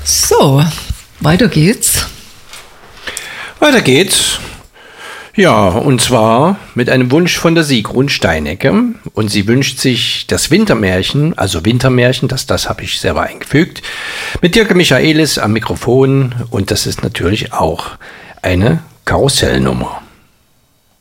So, weiter geht's. Weiter geht's. Ja, und zwar mit einem Wunsch von der Sigrun Steinecke. Und sie wünscht sich das Wintermärchen, das habe ich selber eingefügt, mit Dirk Michaelis am Mikrofon. Und das ist natürlich auch eine Karussellnummer.